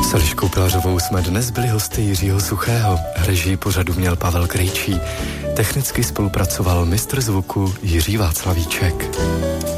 S Eliškou Pilařovou jsme dnes byli hosty Jiřího Suchého. Režii pořadu měl Pavel Krejčí. Technicky spolupracoval mistr zvuku Jiří Václavíček.